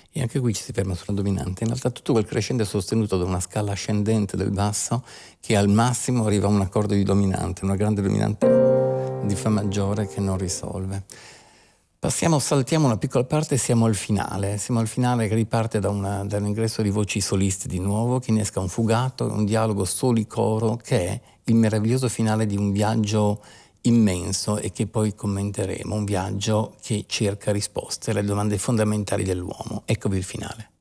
E anche qui ci si ferma sulla dominante. In realtà tutto quel crescendo è sostenuto da una scala ascendente del basso che al massimo arriva a un accordo di dominante, una grande dominante di Fa maggiore che non risolve. Saltiamo una piccola parte e siamo al finale. Siamo al finale che riparte da un ingresso di voci soliste di nuovo, che innesca un fugato, un dialogo soli-coro che è il meraviglioso finale di un viaggio immenso e che poi commenteremo, un viaggio che cerca risposte alle domande fondamentali dell'uomo. Eccovi il finale.